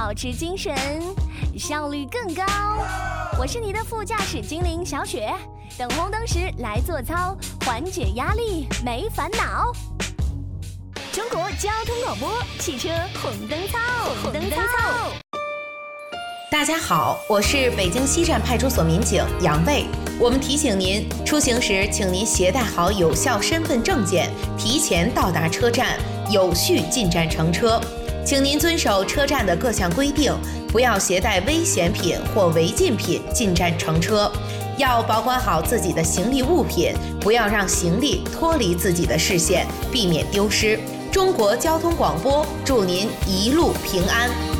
保持精神，效率更高。我是你的副驾驶精灵小雪，等红灯时来做操，缓解压力，没烦恼。中国交通广播汽车红灯操，红灯操。 大家好，我是北京西站派出所民警杨卫。我们提醒您，出行时请您携带好有效身份证件，提前到达车站，有序进站乘车。请您遵守车站的各项规定，不要携带危险品或违禁品进站乘车。要保管好自己的行李物品，不要让行李脱离自己的视线，避免丢失。中国交通广播祝您一路平安。